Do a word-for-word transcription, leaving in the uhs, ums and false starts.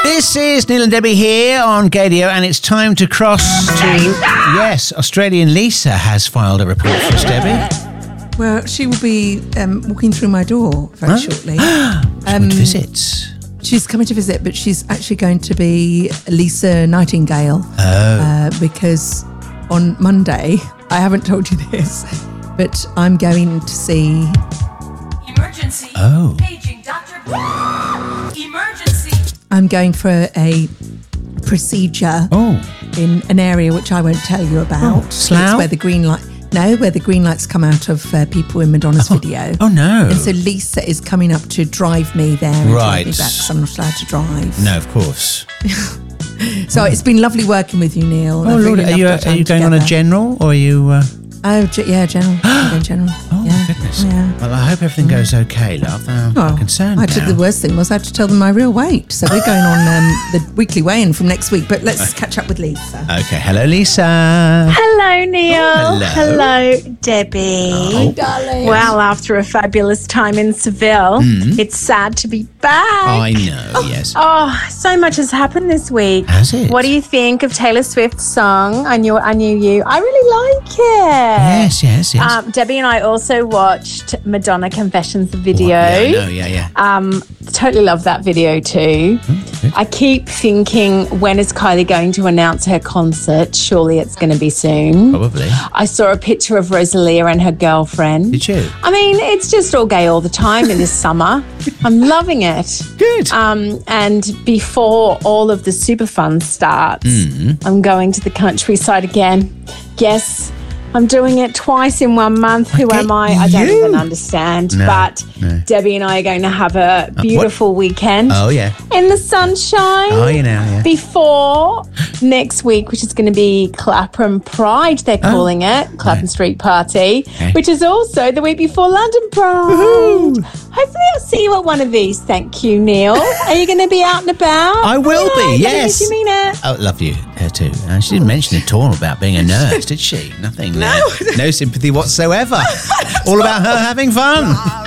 This is Neil and Debbie here on Gadio, and it's time to cross to... Yes, Australian Lisa has filed a report for us, Debbie. Well, she will be um, walking through my door very Huh? shortly. She um, went to visit. She's coming to visit, but she's actually going to be Lisa Nightingale. Oh. Uh, because on Monday, I haven't told you this, but I'm going to see... Emergency. Oh. Paging Doctor Emergency. I'm going for a procedure Oh. in an area which I won't tell you about. Oh, Slough? It's where the green light... No, where the green lights come out of uh, people in Madonna's video. Oh, no. And so Lisa is coming up to drive me there and Right. drive me back because I'm not allowed to drive. No, of course. So it's been lovely working with you, Neil. Oh, I've Lord, really are you, loved our are you time going on a together. general, or are you... Uh... Oh, ge- yeah, general. I'm going general. Oh, yeah. my goodness. Yeah. Well, I hope everything goes okay, love. I'm Well, concerned I had to, now. the worst thing was I had to tell them my real weight. So we're going on um, the weekly weigh-in from next week. But let's catch up with Lisa. Okay, hello, Lisa. Hello, Neil. Oh, hello. Hello, Debbie. Oh. Darling. Well, after a fabulous time in Seville, Mm. it's sad to be back. I know, yes. Oh, so much has happened this week. Has it? What do you think of Taylor Swift's song, I Knew, I Knew You? I really like it. Yes, yes, yes. Um, Debbie and I also watched Madonna Confessions, the video. Yeah, I know, yeah, yeah. Um, totally love that video too. good. I keep thinking, when is Kylie going to announce her concert? Surely it's going to be soon. Probably. I saw a picture of Rosalia and her girlfriend. Did you? I mean, it's just all gay all the time in this summer. I'm loving it. Good. Um, and before all of the super fun starts, Mm-hmm. I'm going to the countryside again. Yes, I'm doing it twice in one month. Who Okay, am I? I don't you. even understand. No, but no. Debbie and I are going to have a beautiful weekend Oh, yeah. in the sunshine. Oh, you know, yeah. Before next week, which is going to be Clapham Pride, they're calling it, Clapham Right. Street Party, Okay. which is also the week before London Pride. Woohoo. Hopefully I'll see you at one of these. Thank you, Neil. Are you going to be out and about? I will be, Right, I yes. think you mean it. Oh, love you, her too. Uh, she didn't mention at all about being a nurse, did she? Nothing. No. No sympathy whatsoever. All about her having fun.